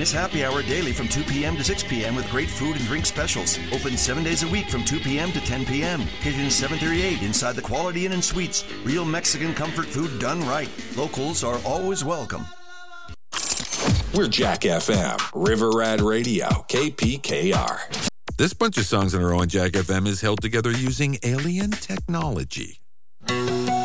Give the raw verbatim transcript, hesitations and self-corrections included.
Kitchen's happy hour daily from two p.m. to six p.m. with great food and drink specials. Open seven days a week from two p.m. to ten p.m. Kitchen seven thirty-eight inside the Quality Inn and Suites. Real Mexican comfort food done right. Locals are always welcome. We're Jack F M, River Rad Radio, K P K R. This bunch of songs in a row on Jack F M is held together using alien technology.